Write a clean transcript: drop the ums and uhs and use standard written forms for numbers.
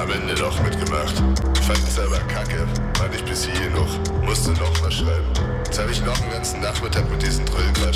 am Ende doch mitgemacht. Fand es aber kacke, war nicht bis hier genug, musste noch mal schreiben. Jetzt hab ich noch einen ganzen Nachmittag mit diesen Tröllen